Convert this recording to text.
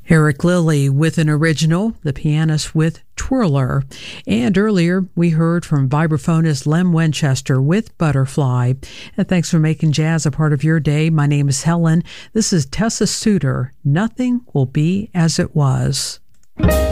Eric Lilly with an original, the pianist with Twirler. And earlier, we heard from vibraphonist Lem Winchester with Butterfly. And thanks for making jazz a part of your day. My name is Helen. This is Tessa Suter. Nothing will be as it was.